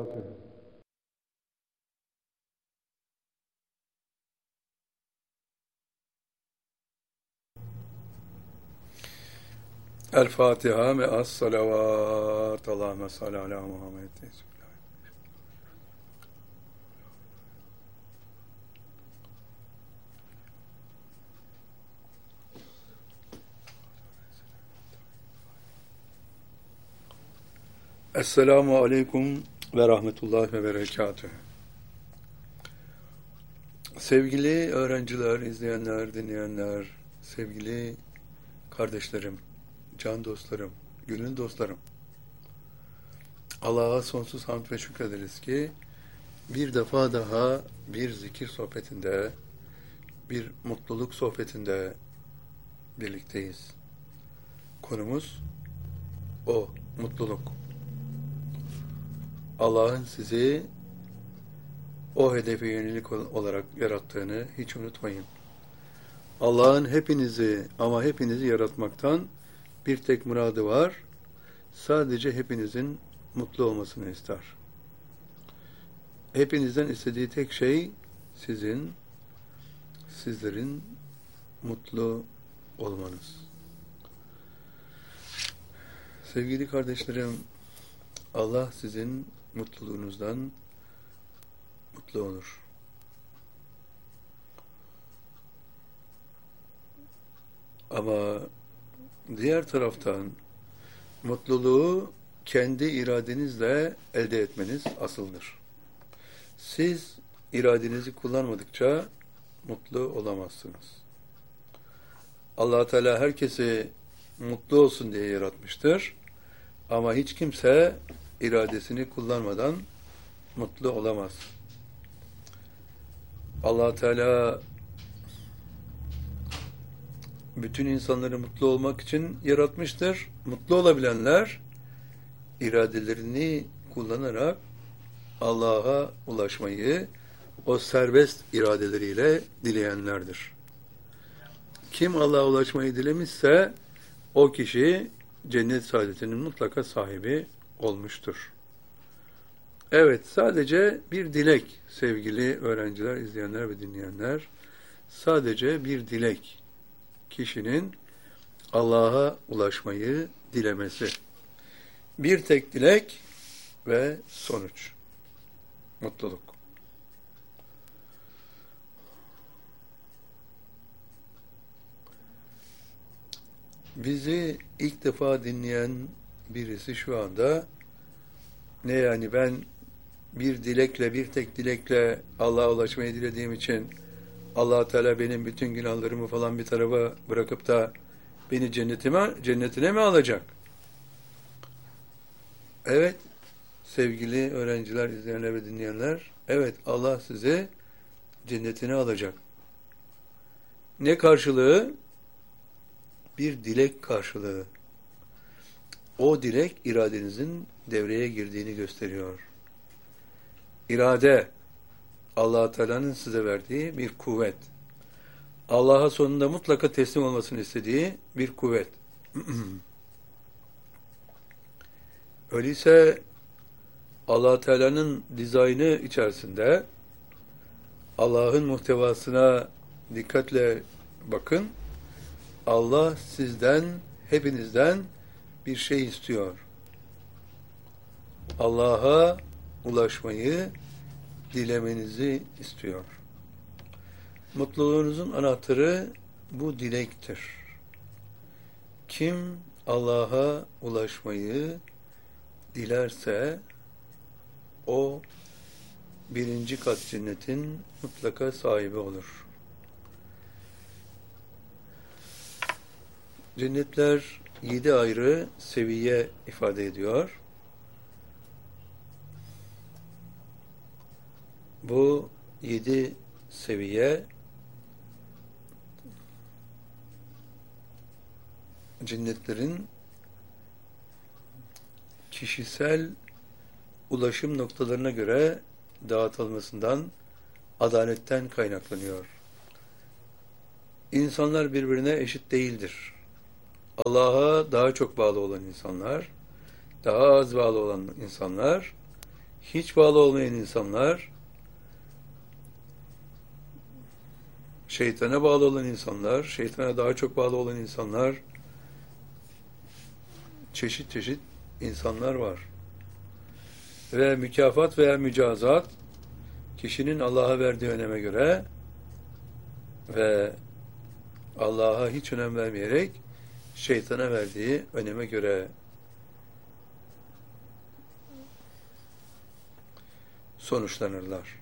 veberekatuhu. El Fatiha ve as-salavat. Allahümme salli ala Muhammed. Esselamu aleyküm ve rahmetullahi ve berekatühü. Sevgili öğrenciler, izleyenler, dinleyenler, sevgili kardeşlerim, can dostlarım, gönül dostlarım. Allah'a sonsuz hamd ve şükrederiz ki bir defa daha bir zikir sohbetinde, bir mutluluk sohbetinde birlikteyiz. Konumuz o mutluluk. Allah'ın sizi o hedefe yönelik olarak yarattığını hiç unutmayın. Allah'ın hepinizi yaratmaktan bir tek muradı var. Sadece hepinizin mutlu olmasını ister. Hepinizden istediği tek şey sizlerin mutlu olmanız. Sevgili kardeşlerim, Allah sizin mutluluğunuzdan mutlu olur. Ama diğer taraftan mutluluğu kendi iradenizle elde etmeniz asıldır. Siz iradenizi kullanmadıkça mutlu olamazsınız. Allah Teala herkesi mutlu olsun diye yaratmıştır. Ama hiç kimse iradesini kullanmadan mutlu olamaz. Allah Teala bütün insanları mutlu olmak için yaratmıştır. Mutlu olabilenler iradelerini kullanarak Allah'a ulaşmayı o serbest iradeleriyle dileyenlerdir. Kim Allah'a ulaşmayı dilemişse o kişi cennet saadetinin mutlaka sahibi olmuştur. Evet, sadece bir dilek sevgili öğrenciler, izleyenler ve dinleyenler. Sadece bir dilek. Kişinin Allah'a ulaşmayı dilemesi. Bir tek dilek ve sonuç. Mutluluk. Bizi ilk defa dinleyen birisi şu anda ne yani ben bir tek dilekle Allah'a ulaşmayı dilediğim için Allah Teala benim bütün günahlarımı falan bir tarafa bırakıp da beni cennetine mi alacak? Evet, sevgili öğrenciler, izleyenler ve dinleyenler, evet Allah sizi cennetine alacak. Ne karşılığı? Bir dilek karşılığı. O dilek iradenizin devreye girdiğini gösteriyor. İrade, Allah Teala'nın size verdiği bir kuvvet. Allah'a sonunda mutlaka teslim olmasını istediği bir kuvvet. Öyleyse Allah Teala'nın dizaynı içerisinde Allah'ın muhtevasına dikkatle bakın. Allah sizden, hepinizden bir şey istiyor. Allah'a ulaşmayı dilemenizi istiyor. Mutluluğunuzun anahtarı bu dilektir. Kim Allah'a ulaşmayı dilerse o birinci kat cennetin mutlaka sahibi olur. Cennetler 7 ayrı seviye ifade ediyor. Bu 7 seviye cennetlerin kişisel ulaşım noktalarına göre dağıtılmasından, adaletten kaynaklanıyor. İnsanlar birbirine eşit değildir. Allah'a daha çok bağlı olan insanlar, daha az bağlı olan insanlar hiç bağlı olmayan insanlar, şeytana bağlı olan insanlar, şeytana daha çok bağlı olan insanlar, çeşit çeşit insanlar var. Ve mükafat veya mücazat, kişinin Allah'a verdiği öneme göre ve Allah'a hiç önem vermeyerek şeytana verdiği öneme göre sonuçlanırlar.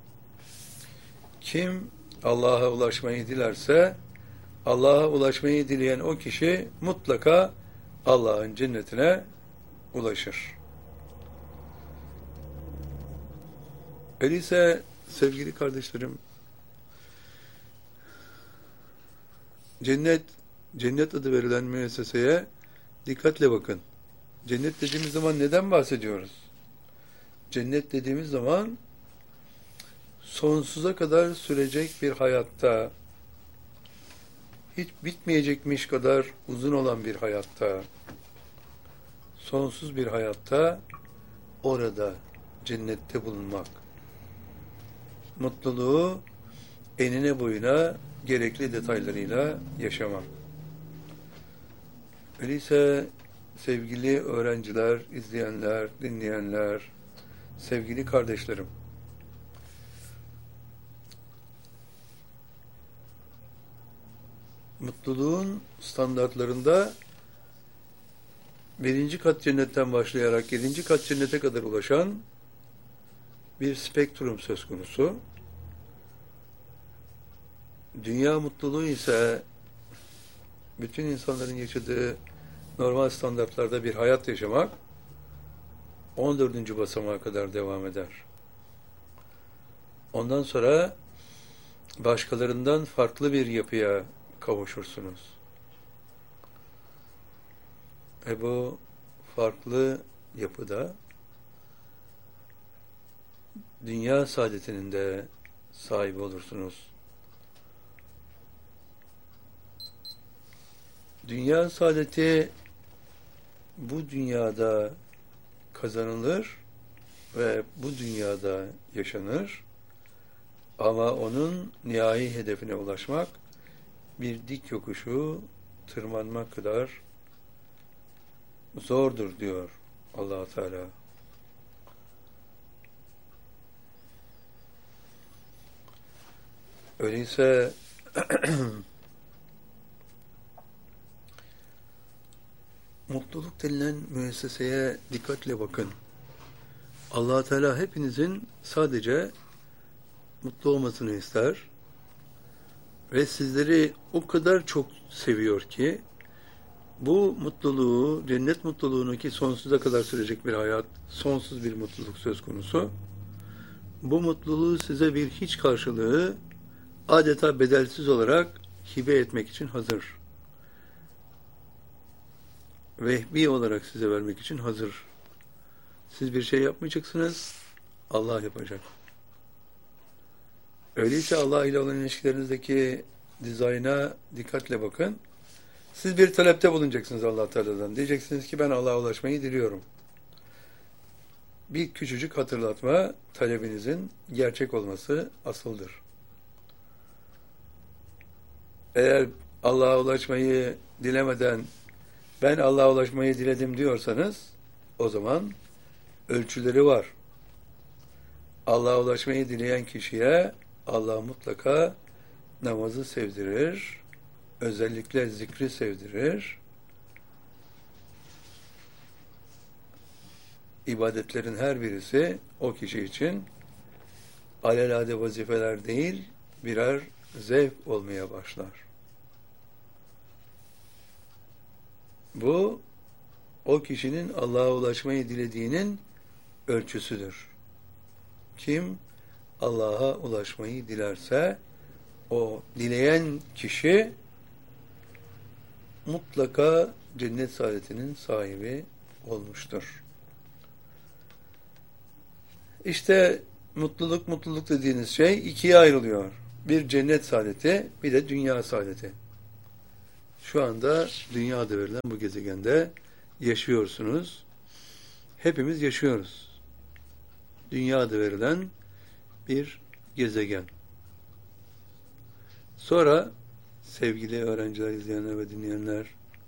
Kim Allah'a ulaşmayı dilerse, Allah'a ulaşmayı dileyen o kişi mutlaka Allah'ın cennetine ulaşır. Öyleyse sevgili kardeşlerim, cennet adı verilen müesseseye dikkatle bakın. Cennet dediğimiz zaman neden bahsediyoruz? Cennet dediğimiz zaman sonsuza kadar sürecek bir hayatta, hiç bitmeyecekmiş kadar uzun olan bir hayatta, sonsuz bir hayatta orada cennette bulunmak. Mutluluğu enine boyuna gerekli detaylarıyla yaşamak. Öyleyse sevgili öğrenciler, izleyenler, dinleyenler, sevgili kardeşlerim, mutluluğun standartlarında 1. kat cennetten başlayarak 7. kat cennete kadar ulaşan bir spektrum söz konusu. Dünya mutluluğu ise bütün insanların yaşadığı normal standartlarda bir hayat yaşamak 14. basamağa kadar devam eder. Ondan sonra başkalarından farklı bir yapıya kavuşursunuz. Ve bu farklı yapıda dünya saadetinin de sahibi olursunuz. Dünya saadeti bu dünyada kazanılır ve bu dünyada yaşanır. Ama onun nihai hedefine ulaşmak bir dik yokuşu tırmanmak kadar zordur diyor Allah Teala. Öyleyse mutluluk denilen müesseseye dikkatle bakın. Allah Teala hepinizin sadece mutlu olmasını ister ve sizleri o kadar çok seviyor ki bu mutluluğu, cennet mutluluğunu, ki sonsuza kadar sürecek bir hayat, sonsuz bir mutluluk söz konusu, bu mutluluğu size bir hiç karşılığı adeta bedelsiz olarak hibe etmek için hazır. Vehbi olarak size vermek için hazır. Siz bir şey yapmayacaksınız, Allah yapacak. Öyleyse Allah ile olan ilişkilerinizdeki dizayna dikkatle bakın. Siz bir talepte bulunacaksınız Allah Teala'dan. Diyeceksiniz ki ben Allah'a ulaşmayı diliyorum. Bir küçücük hatırlatma, talebinizin gerçek olması asıldır. Eğer Allah'a ulaşmayı dilemeden ben Allah'a ulaşmayı diledim diyorsanız o zaman ölçüleri var. Allah'a ulaşmayı dileyen kişiye Allah mutlaka namazı sevdirir, özellikle zikri sevdirir, ibadetlerin her birisi o kişi için alelade vazifeler değil, birer zevk olmaya başlar. Bu, o kişinin Allah'a ulaşmayı dilediğinin ölçüsüdür. Kim Allah'a ulaşmayı dilerse, o dileyen kişi mutlaka cennet saadetinin sahibi olmuştur. İşte mutluluk dediğiniz şey ikiye ayrılıyor. Bir cennet saadeti, bir de dünya saadeti. Şu anda dünya adı verilen bu gezegende yaşıyorsunuz. Hepimiz yaşıyoruz. Dünya adı verilen bir gezegen. Sonra sevgili öğrenciler, izleyenler ve dinleyenler,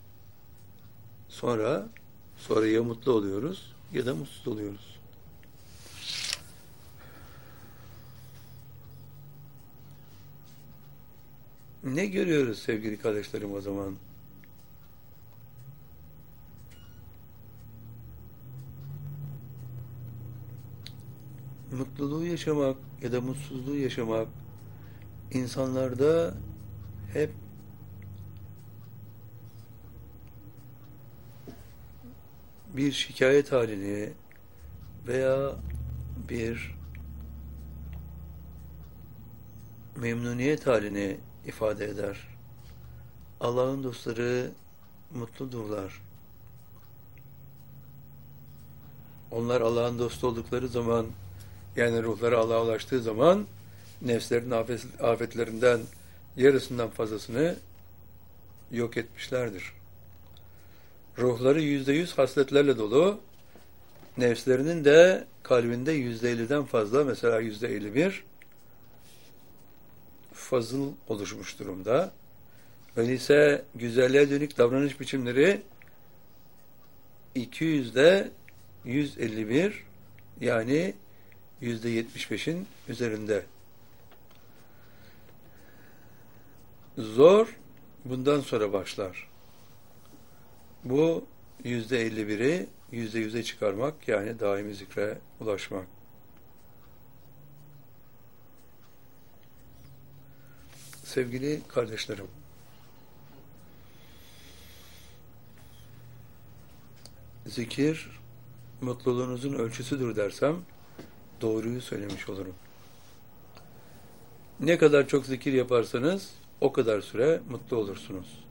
sonra ya mutlu oluyoruz ya da mutsuz oluyoruz. Ne görüyoruz sevgili kardeşlerim o zaman? Mutluluğu yaşamak ya da mutsuzluğu yaşamak insanlarda hep bir şikayet halini veya bir memnuniyet halini ifade eder. Allah'ın dostları mutludurlar. Onlar Allah'ın dostu oldukları zaman, yani ruhları Allah'a ulaştığı zaman nefslerin afetlerinden yarısından fazlasını yok etmişlerdir. Ruhları %100 hasletlerle dolu, nefslerinin de kalbinde %50'den fazla, mesela %51 fazıl oluşmuş durumda. Öyleyse güzelliğe dönük davranış biçimleri 200'de 151, yani %75'in üzerinde. Zor bundan sonra başlar. Bu %51'i %100'e çıkarmak, yani daimi zikre ulaşmak. Sevgili kardeşlerim, zikir mutluluğunuzun ölçüsüdür dersem doğruyu söylemiş olurum. Ne kadar çok zikir yaparsanız o kadar süre mutlu olursunuz.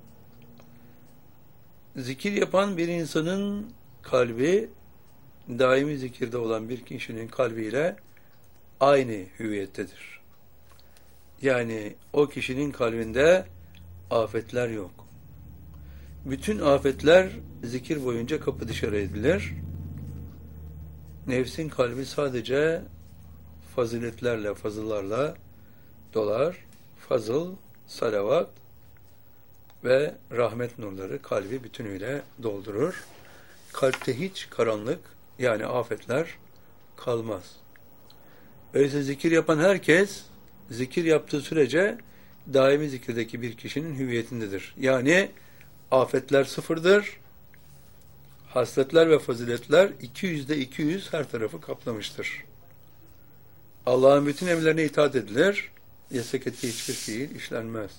Zikir yapan bir insanın kalbi, daimi zikirde olan bir kişinin kalbiyle aynı hüviyettedir. Yani o kişinin kalbinde afetler yok. Bütün afetler zikir boyunca kapı dışarı edilir. Nefsin kalbi sadece faziletlerle, fazıllarla dolar. Fazıl, salavat ve rahmet nurları kalbi bütünüyle doldurur. Kalpte hiç karanlık, yani afetler kalmaz. Öyleyse zikir yapan herkes, zikir yaptığı sürece daimi zikirdeki bir kişinin hüviyetindedir. Yani afetler sıfırdır, hasletler ve faziletler 200'de 200 her tarafı kaplamıştır. Allah'ın bütün emirlerine itaat edilir, yasak ettiği hiçbir fiil işlenmez.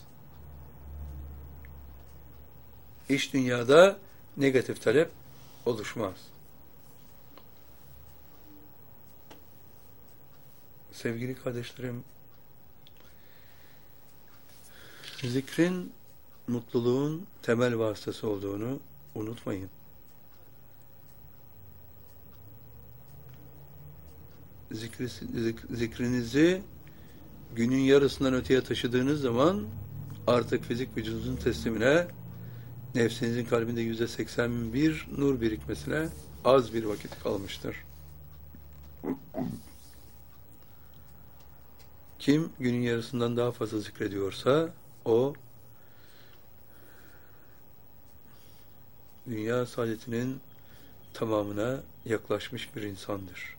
İç dünyada negatif talep oluşmaz. Sevgili kardeşlerim, zikrin mutluluğun temel vasıtası olduğunu unutmayın. Zikrinizi günün yarısından öteye taşıdığınız zaman artık fizik vücudunuzun teslimine, nefsinizin kalbinde %81 nur birikmesine az bir vakit kalmıştır. Kim günün yarısından daha fazla zikrediyorsa o dünya saadetinin tamamına yaklaşmış bir insandır.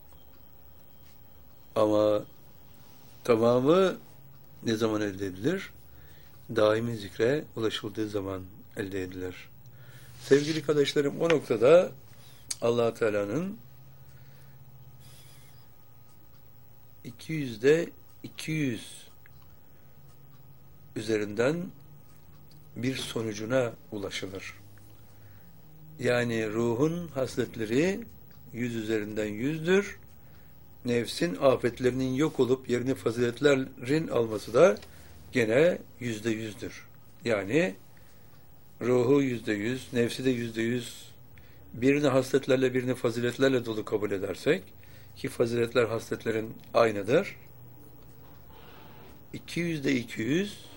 Ama tamamı ne zaman elde edilir? Daimi zikre ulaşıldığı zaman elde edilir. Sevgili kardeşlerim, o noktada Allah Teala'nın 200'de 200 üzerinden bir sonucuna ulaşılır. Yani ruhun hasletleri 100 üzerinden 100'dür. Nefsin afetlerinin yok olup yerini faziletlerin alması da gene %100'dür. Yani ruhu %100, nefsi de %100, birini hasletlerle birini faziletlerle dolu kabul edersek, ki faziletler hasletlerin aynıdır, 200'de 200